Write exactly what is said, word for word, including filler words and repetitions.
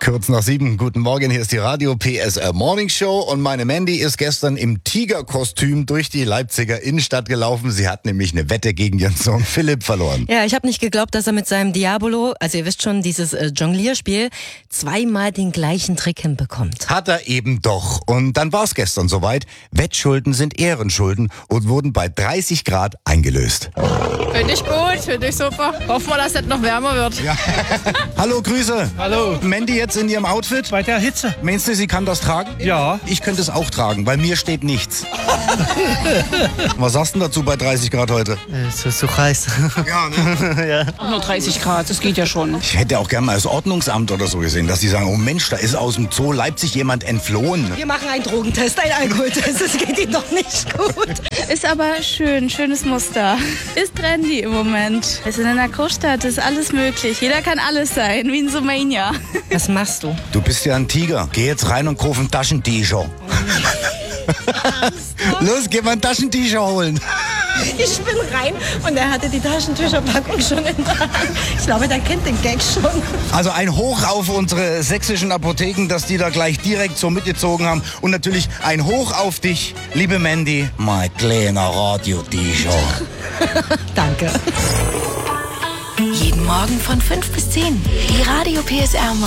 Kurz nach sieben, guten Morgen, hier ist die Radio P S R Morning Show und meine Mandy ist gestern im Tigerkostüm durch die Leipziger Innenstadt gelaufen. Sie hat nämlich eine Wette gegen ihren Sohn Philipp verloren. Ja, ich habe nicht geglaubt, dass er mit seinem Diabolo, also ihr wisst schon, dieses äh, Jonglierspiel, zweimal den gleichen Trick hinbekommt. Hat er eben doch. Und dann war es gestern soweit. Wettschulden sind Ehrenschulden und wurden bei dreißig Grad eingelöst. Finde ich gut, finde ich super. Hoffen wir, dass es noch wärmer wird. Ja. Hallo, Grüße. Hallo. Mandy jetzt in ihrem Outfit? Bei der Hitze. Meinst du, sie kann das tragen? Ja. Ich könnte es auch tragen, weil mir steht nichts. Was sagst du denn dazu bei dreißig Grad heute? Es ist so heiß. Ja, ne? Ja. Auch nur dreißig Grad, das geht ja schon. Ich hätte auch gerne mal das Ordnungsamt oder so gesehen, dass die sagen, oh Mensch, da ist aus dem Zoo Leipzig jemand entflohen. Wir machen einen Drogentest, einen Alkoholtest, das geht Ihnen doch nicht gut. Ist aber schön, schönes Muster. Ist trendy im Moment. Wir sind in einer Großstadt, ist alles möglich. Jeder kann alles sein, wie in Sumania. Was machst du? Du bist ja ein Tiger. Geh jetzt rein und kauf ein Taschentücher. Los, geh mal ein Taschentücher holen. Ich bin rein und er hatte die Taschentücherpackung schon in der Hand. Ich glaube, der kennt den Gag schon. Also ein Hoch auf unsere sächsischen Apotheken, dass die da gleich direkt so mitgezogen haben. Und natürlich ein Hoch auf dich, liebe Mandy, mein kleiner Radio-T-Shirt. Danke. Jeden Morgen von fünf bis zehn. Die Radio P S R